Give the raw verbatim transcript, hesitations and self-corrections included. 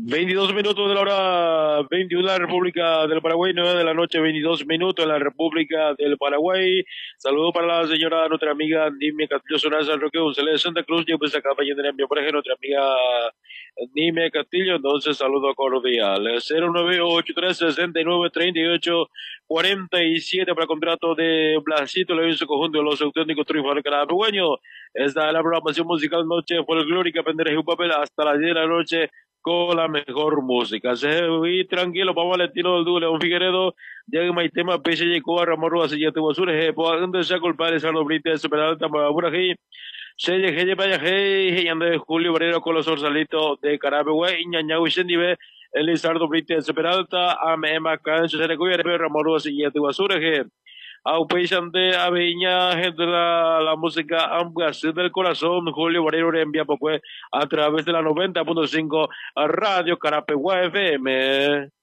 veintidós minutos de la hora veintiuno de la República del Paraguay, nueve de la noche, veintidós minutos en la República del Paraguay. Saludo para la señora, nuestra amiga Nimia Castillo Sonaza Roque González de Santa Cruz, y pues acá de envió por ejemplo nuestra amiga Nimia Castillo, entonces saludo cordial. cero nueve ocho tres seis nueve tres ocho cuatro siete para contrato de Blasito, le su conjunto de los auténticos triunfadores carapegueños. Esta es la programación musical Noche Folclórica, penderejo y papel hasta las diez de la noche con la mejor música. Se vi tranquilo, vamos al estilo del dúo León Figueredo, llega mi tema Pese llegó a Ramón Rúa, ya tuvo su reje, por donde se culpable esa noblita superada tamabura aquí. Se llegue para allá, y ande Julio Barrero con los orzalitos de Carabegüe, Ñañau y Sendive, Elizardo Brite de Superalta, Amema Cancho, se recuerda, Ramón Rúa, ya tuvo su reje. Auspiciante Aviña, gente de la, la música Ambas del Corazón, Julio Barrero le envía pues, a través de la noventa punto cinco Radio Carapegua F M.